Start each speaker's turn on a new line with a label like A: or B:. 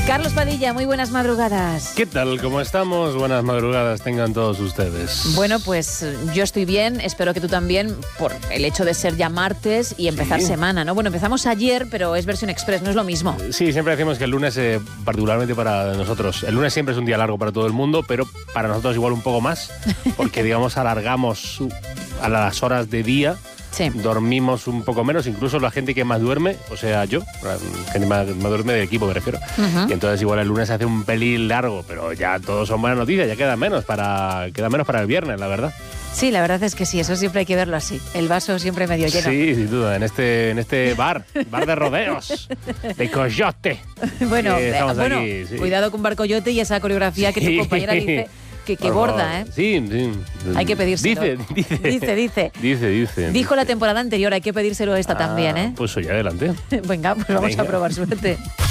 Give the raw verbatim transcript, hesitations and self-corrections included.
A: Carlos Padilla, muy buenas madrugadas.
B: ¿Qué tal? ¿Cómo estamos? Buenas madrugadas tengan todos ustedes.
A: Bueno, pues yo estoy bien, espero que tú también, por el hecho de ser ya martes y empezar
B: Sí.
A: semana, ¿no? Bueno, empezamos ayer, pero es versión express, no es lo mismo.
B: Sí, siempre decimos que el lunes, eh, particularmente para nosotros, el lunes siempre es un día largo para todo el mundo, pero para nosotros igual un poco más, porque digamos alargamos a las horas de día.
A: Sí.
B: Dormimos un poco menos, incluso la gente que más duerme, o sea, yo, la gente más, más duerme del equipo, me refiero.
A: Uh-huh.
B: Y entonces igual el lunes se hace un pelín largo, pero ya todos son buenas noticias, ya queda menos para, queda menos para el viernes, la verdad.
A: Sí, la verdad es que sí, eso siempre hay que verlo así. El vaso siempre medio lleno.
B: Sí, sin duda, en este, en este bar, bar de rodeos, de Coyote.
A: Bueno,
B: que
A: eh,
B: estamos
A: bueno
B: aquí, sí.
A: cuidado con Barcoyote y esa coreografía que tu
B: Sí.
A: compañera dice que, que
B: Por
A: borda,
B: favor.
A: ¿eh?
B: Sí, sí.
A: Hay que pedírselo.
B: Dice, dice.
A: Dice, dice.
B: Dice, dice.
A: Dijo la temporada anterior, hay que pedírselo esta
B: Ah,
A: también, ¿eh?
B: Pues oye, adelante.
A: Venga, pues vamos
B: Venga.
A: a probar suerte.